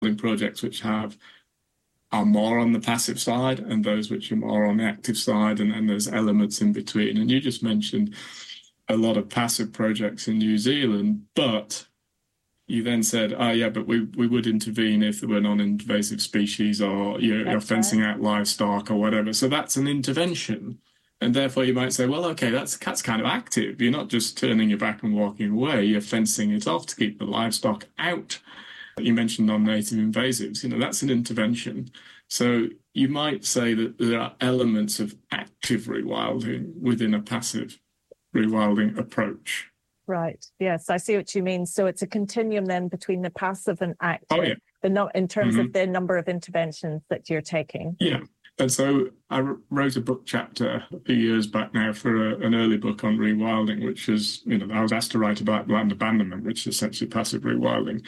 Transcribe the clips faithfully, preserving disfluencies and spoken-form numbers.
projects which have are more on the passive side and those which are more on the active side, and then there's elements in between. And you just mentioned a lot of passive projects in New Zealand, but you then said, oh yeah, but we, we would intervene if there were non-invasive species, or you're, you're fencing out livestock or whatever. So that's an intervention. And therefore you might say, well, okay, that's, that's kind of active. You're not just turning your back and walking away, you're fencing it off to keep the livestock out. You mentioned non-native invasives, you know, that's an intervention. So you might say that there are elements of active rewilding within a passive rewilding approach. Right. Yes, I see what you mean. So it's a continuum then between the passive and active, oh, yeah. the no, in terms mm-hmm. of the number of interventions that you're taking. Yeah. And so I wrote a book chapter a few years back now for a, an early book on rewilding, which is, you know, I was asked to write about land abandonment, which is essentially passive rewilding.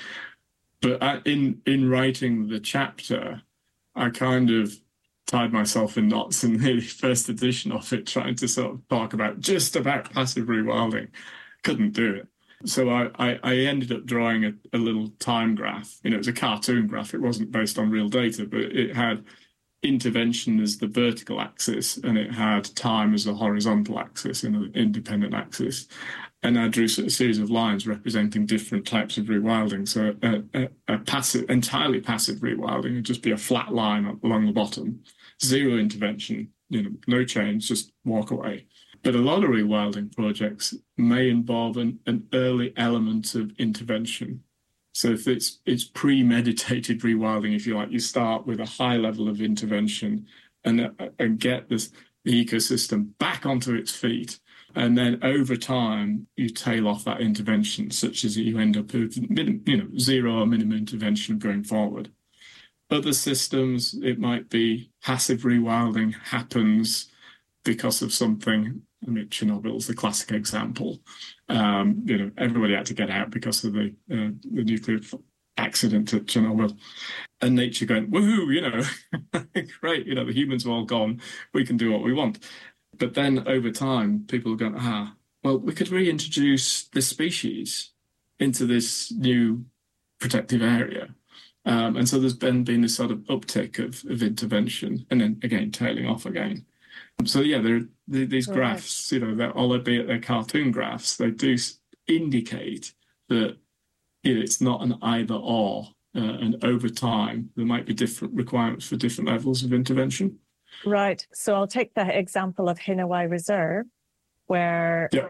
But in, in writing the chapter, I kind of tied myself in knots in the first edition of it, trying to sort of talk about just about passive rewilding. Couldn't do it. So I, I, I ended up drawing a, a little time graph. You know, it was a cartoon graph. It wasn't based on real data, but it had intervention as the vertical axis, and it had time as the horizontal axis in an independent axis. And I drew a series of lines representing different types of rewilding. So a, a, a passive, entirely passive rewilding would just be a flat line along the bottom, zero intervention, you know, no change, just walk away. But a lot of rewilding projects may involve an, an early element of intervention. So if it's it's premeditated rewilding, if you like, you start with a high level of intervention and, uh, and get this, the ecosystem back onto its feet. And then over time, you tail off that intervention, such as you end up with you know, zero or minimum intervention going forward. Other systems, it might be passive rewilding happens because of something. I mean, Chernobyl's the classic example. Um, you know, everybody had to get out because of the uh, the nuclear accident at Chernobyl, and nature going, woohoo! You know, great. You know, the humans are all gone. We can do what we want. But then over time, people are going, ah, well, we could reintroduce this species into this new protective area. Um, and so there's been been this sort of uptick of, of intervention, and then again tailing off again. So yeah, there are these Right. graphs, you know, they're, albeit they're cartoon graphs, they do indicate that you know, it's not an either or, uh, and over time there might be different requirements for different levels of intervention. Right. So I'll take the example of Hinawai Reserve, where Yeah.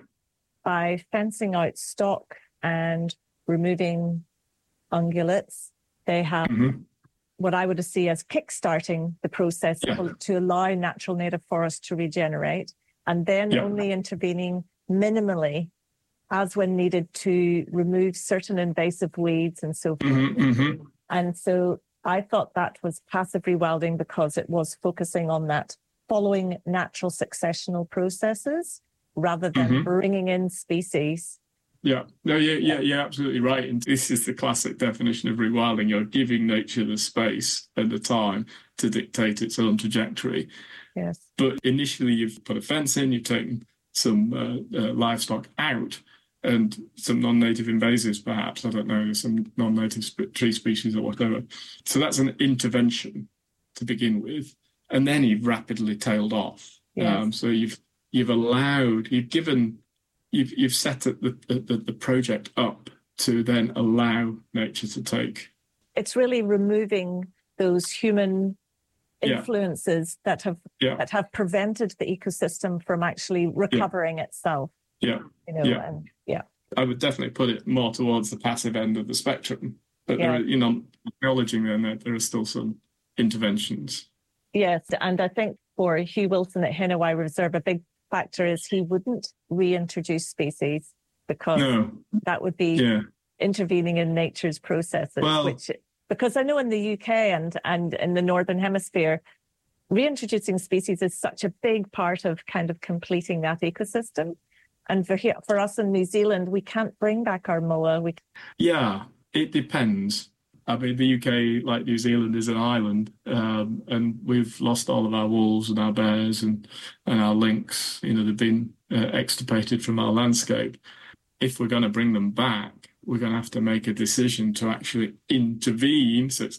by fencing out stock and removing ungulates, they have Mm-hmm. what I would see as kickstarting the process Yeah. to allow natural native forests to regenerate, and then Yeah. only intervening minimally as when needed to remove certain invasive weeds and so forth. Mm-hmm. Mm-hmm. And so I thought that was passive rewilding because it was focusing on that, following natural successional processes rather than Mhm. bringing in species. Yeah, no, yeah, yeah, you're absolutely right. And this is the classic definition of rewilding. You're giving nature the space and the time to dictate its own trajectory. Yes. But initially, you've put a fence in, you've taken some uh, uh, livestock out, and some non-native invasives, perhaps, I don't know, some non-native sp- tree species or whatever. So that's an intervention to begin with. And then you've rapidly tailed off. Yes. Um, so you've you've allowed, you've given, you've you've set the, the, the project up to then allow nature to take. It's really removing those human Yeah. influences that have Yeah. that have prevented the ecosystem from actually recovering itself. Yeah. You know, Yeah. and yeah. I would definitely put it more towards the passive end of the spectrum. But Yeah. there are, you know, acknowledging then that there are still some interventions. Yes, and I think for Hugh Wilson at Hinawai Reserve, a big factor is he wouldn't reintroduce species because No. that would be Yeah. intervening in nature's processes. Well- which, because I know in the U K and and in the Northern Hemisphere, reintroducing species is such a big part of kind of completing that ecosystem. And for here, for us in New Zealand, we can't bring back our moa. We Yeah, it depends. I mean, the U K, like New Zealand, is an island, um, and we've lost all of our wolves and our bears and, and our lynx. You know, they've been uh, extirpated from our landscape. If we're going to bring them back, we're going to have to make a decision to actually intervene. So it's